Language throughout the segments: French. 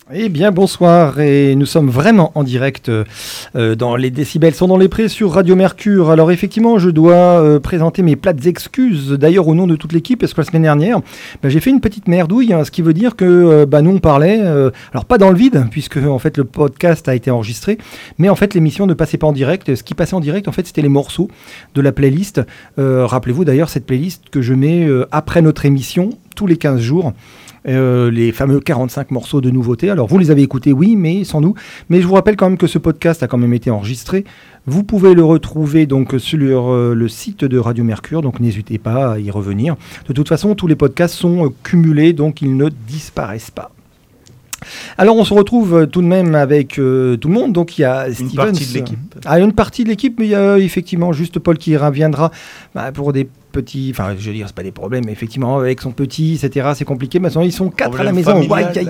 Eh bien bonsoir, et nous sommes vraiment en direct dans les décibels sont dans les prés sur Radio Mercure. Alors effectivement je dois présenter mes plates excuses d'ailleurs au nom de toute l'équipe parce que la semaine dernière j'ai fait une petite merdouille, ce qui veut dire que nous on parlait, alors pas dans le vide puisque en fait le podcast a été enregistré, mais en fait l'émission ne passait pas en direct. Ce qui passait en direct en fait c'était les morceaux de la playlist. Rappelez-vous d'ailleurs cette playlist que je mets après notre émission tous les 15 jours. Les fameux 45 morceaux de nouveautés. Alors vous les avez écoutés, oui, mais sans nous. Mais je vous rappelle quand même que ce podcast a quand même été enregistré. Vous pouvez le retrouver donc sur le site de Radio Mercure, donc n'hésitez pas à y revenir. De toute façon, tous les podcasts sont cumulés, donc ils ne disparaissent pas. Alors on se retrouve tout de même avec tout le monde, donc il y a Stevens. Une partie de l'équipe. Une partie de l'équipe, mais il y a effectivement juste Paul qui reviendra pour des petits, enfin je veux dire c'est pas des problèmes, mais effectivement avec son petit, etc. c'est compliqué, maintenant ils sont 4 à la maison,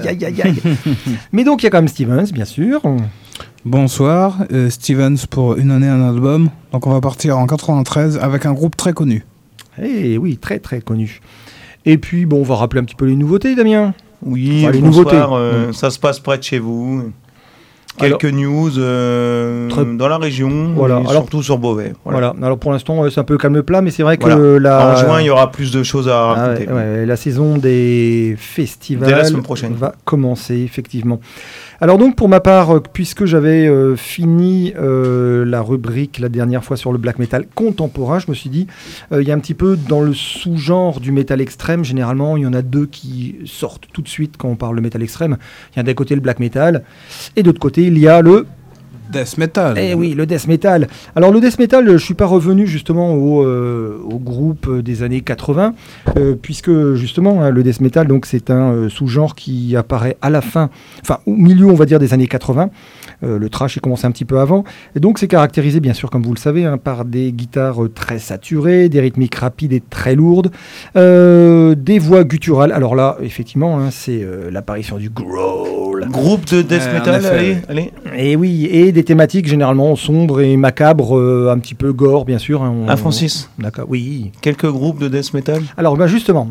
mais donc il y a quand même Stevens bien sûr. Bonsoir, Stevens pour Une année un album, donc on va partir en 93 avec un groupe très connu. Eh oui, très très connu. Et puis bon on va rappeler un petit peu les nouveautés, Damien. Oui, les bonsoir, ça se passe près de chez vous. Quelques news dans la région, voilà. Alors, surtout sur Beauvais. Voilà. Alors pour l'instant, c'est un peu calme plat, mais c'est vrai que en juin, il y aura plus de choses à raconter. La saison des festivals dès la semaine prochaine va commencer, effectivement. Alors donc pour ma part, puisque j'avais fini la rubrique la dernière fois sur le black metal contemporain, je me suis dit, il y a un petit peu dans le sous-genre du métal extrême, généralement il y en a deux qui sortent tout de suite quand on parle de métal extrême. Il y a d'un côté le black metal, et de l'autre côté il y a le death metal. Eh oui, le death metal. Alors le death metal, je ne suis pas revenu justement au groupe des années 80, puisque justement le death metal, donc, c'est un sous-genre qui apparaît à la fin, enfin au milieu on va dire des années 80. Le thrash est commencé un petit peu avant, et donc c'est caractérisé bien sûr comme vous le savez par des guitares très saturées, des rythmiques rapides et très lourdes, des voix gutturales. Alors là effectivement c'est l'apparition du growl. Groupe de death metal, allez. Et oui, et des thématiques généralement sombres et macabres, un petit peu gore bien sûr. Francis. D'accord, oui. Quelques groupes de death metal. Alors justement,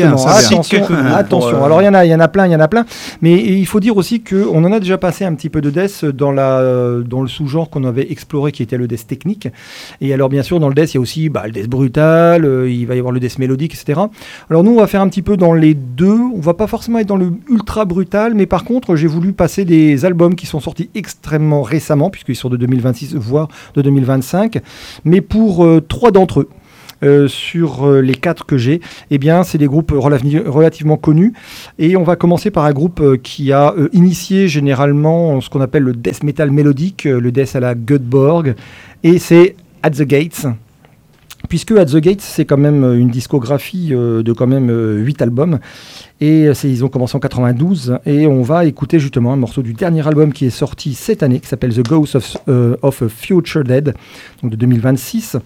attention. Alors il y en a plein, mais il faut dire aussi qu'on en a déjà passé un petit peu de death dans le sous-genre qu'on avait exploré qui était le death technique. Et alors bien sûr dans le death il y a aussi le death brutal, il va y avoir le death mélodique, etc. Alors nous on va faire un petit peu dans les deux, on va pas forcément être dans le ultra brutal, mais par contre j'ai voulu passer des albums qui sont sortis extrêmement récemment, puisqu'ils sont de 2026 voire de 2025, mais pour 3 d'entre eux. Sur les 4 que j'ai, eh bien, c'est des groupes relativement connus. Et on va commencer par un groupe qui a initié généralement ce qu'on appelle le death metal mélodique, le death à la Göteborg, et c'est At the Gates. Puisque At the Gates, c'est quand même une discographie de quand même 8 albums. Et ils ont commencé en 92. Et on va écouter justement un morceau du dernier album qui est sorti cette année, qui s'appelle The Ghost of a Future Dead, donc de 2026.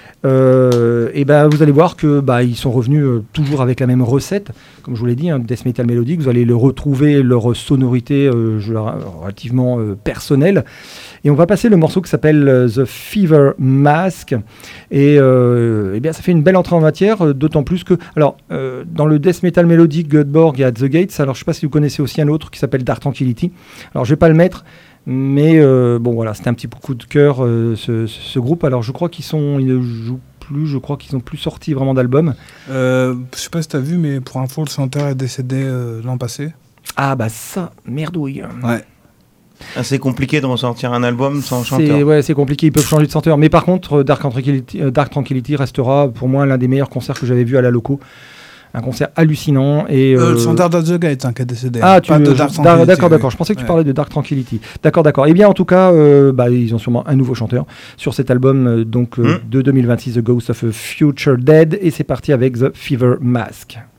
Et vous allez voir que ils sont revenus toujours avec la même recette, comme je vous l'ai dit, death metal mélodique. Vous allez le retrouver, leur sonorité relativement personnelle. Et on va passer le morceau qui s'appelle The Fever Mask. Et ça fait une belle entrée en matière, d'autant plus que dans le death metal mélodique Göteborg et At the Gates, alors je sais pas si vous connaissez aussi un autre qui s'appelle Dark Tranquillity. Alors je vais pas le mettre, mais c'était un petit coup de cœur ce groupe. Alors je crois qu'ils ne jouent plus, je crois qu'ils n'ont plus sorti vraiment d'album. Je sais pas si tu as vu, mais pour info le chanteur est décédé l'an passé. Ah ça, merdouille. Ouais. C'est compliqué de ressortir un album sans chanteur. C'est compliqué, ils peuvent changer de chanteur. Mais par contre, Dark Tranquillity restera pour moi l'un des meilleurs concerts que j'avais vu à la Loco. Un concert hallucinant. Et, le chanteur d'At the Gates qui est décédé. Ah, pas de Dark Tranquillity. D'accord. Je pensais que tu parlais de Dark Tranquillity. D'accord. Eh bien, en tout cas, ils ont sûrement un nouveau chanteur sur cet album de 2026, The Ghost of a Future Dead. Et c'est parti avec The Fever Mask.